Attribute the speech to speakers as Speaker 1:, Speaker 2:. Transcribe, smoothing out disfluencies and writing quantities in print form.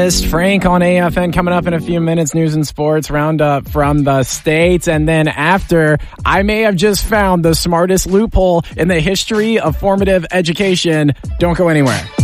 Speaker 1: economist Frank on AFN coming up in a few minutes. News and sports roundup from the States. And then after, I may have just found the smartest loophole in the history of formative education. Don't go anywhere.